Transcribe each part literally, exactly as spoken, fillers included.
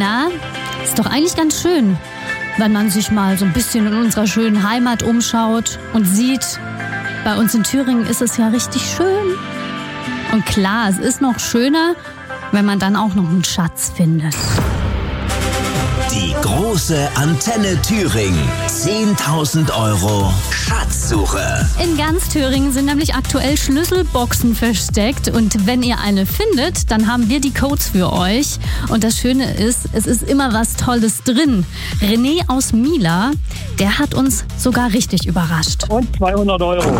Na, ist doch eigentlich ganz schön, wenn man sich mal so ein bisschen in unserer schönen Heimat umschaut und sieht, bei uns in Thüringen ist es ja richtig schön. Und klar, es ist noch schöner, wenn man dann auch noch einen Schatz findet. Die große Antenne Thüringen. zehntausend Euro Schatzsuche. In ganz Thüringen sind nämlich aktuell Schlüsselboxen versteckt. Und wenn ihr eine findet, dann haben wir die Codes für euch. Und das Schöne ist, es ist immer was Tolles drin. René aus Mila, der hat uns sogar richtig überrascht. Und zweihundert Euro.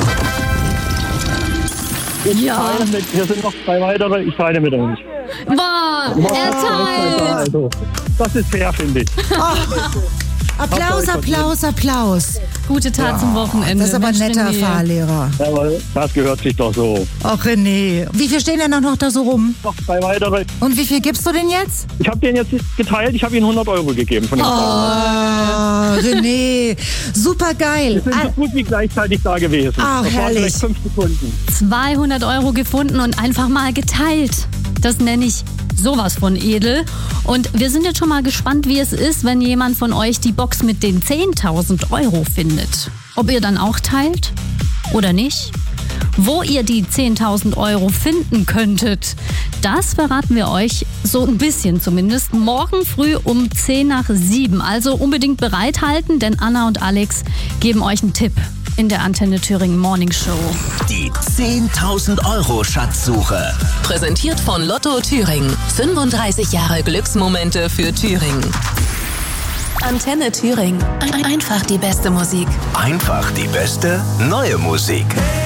Ich Ja. teile mit, hier sind noch zwei weitere, ich teile mit euch. Boah, er teilt. Also, das ist fair, finde ich. Applaus, Applaus, Applaus. Gute Tat zum Wochenende. Das ist aber ein Mensch, netter René. Fahrlehrer. Jawohl, das gehört sich doch so. Ach René, wie viel stehen denn noch da so rum? Noch zwei weitere. Und wie viel gibst du denn jetzt? Ich habe den jetzt geteilt, ich habe ihm hundert Euro gegeben. Von den Oh, René, super geil. Wir sind so gut wie gleichzeitig da gewesen. Ach, das waren herrlich. vielleicht fünf Sekunden. zweihundert Euro gefunden und einfach mal geteilt. Das nenne ich sowas von edel. Und wir sind jetzt schon mal gespannt, wie es ist, wenn jemand von euch die Box mit den zehntausend Euro findet. Ob ihr dann auch teilt oder nicht? Wo ihr die zehntausend Euro finden könntet, das verraten wir euch, so ein bisschen zumindest, morgen früh um zehn nach sieben. Also unbedingt bereithalten, denn Anna und Alex geben euch einen Tipp in der Antenne Thüringen Morning Show. Die zehntausend Euro Schatzsuche. Präsentiert von Lotto Thüringen. fünfunddreißig Jahre Glücksmomente für Thüringen. Antenne Thüringen. Ein- Einfach die beste Musik. Einfach die beste neue Musik.